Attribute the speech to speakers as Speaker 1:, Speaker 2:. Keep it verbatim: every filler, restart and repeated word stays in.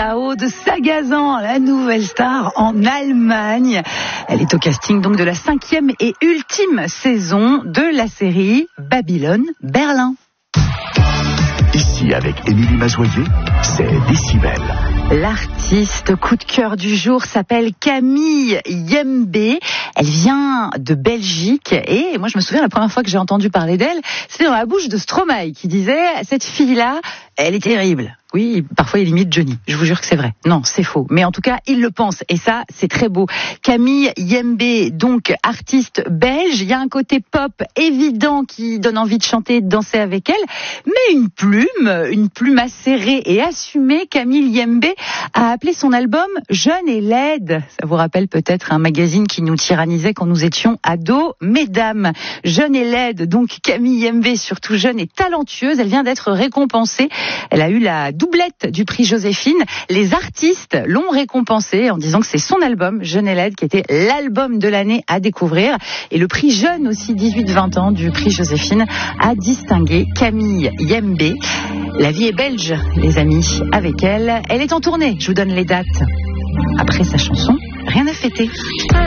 Speaker 1: Sao de Sagazan, la nouvelle star en Allemagne. Elle est au casting donc de la cinquième et ultime saison de la série Babylone Berlin.
Speaker 2: Ici, avec Émilie Mazoyer, c'est Décibel.
Speaker 1: L'artiste coup de cœur du jour s'appelle Camille Yembe. Elle vient de Belgique et moi je me souviens la première fois que j'ai entendu parler d'elle, c'était dans la bouche de Stromae qui disait « Cette fille-là, elle est terrible ». Oui, parfois il imite Johnny. Je vous jure que c'est vrai. Non, c'est faux. Mais en tout cas, il le pense. Et ça, c'est très beau. Camille Yembe, donc artiste belge. Il y a un côté pop évident qui donne envie de chanter et de danser avec elle. Mais une plume, une plume acérée et assumée, Camille Yembe a appelé son album Jeune et laide. Ça vous rappelle peut-être un magazine qui nous tyrannisait quand nous étions ados. Mesdames, Jeune et laide. Donc Camille Yembe, surtout jeune et talentueuse. Elle vient d'être récompensée. Elle a eu la doublette du prix Joséphine. Les artistes l'ont récompensée en disant que c'est son album Jeune et laide qui était l'album de l'année à découvrir. Et le prix Jeune aussi, dix-huit vingt ans, du prix Joséphine a distingué Camille Yembe. La vie est belge, les amis, avec elle. Elle est en tournée, je vous donne les dates. Après sa chanson, rien à fêter.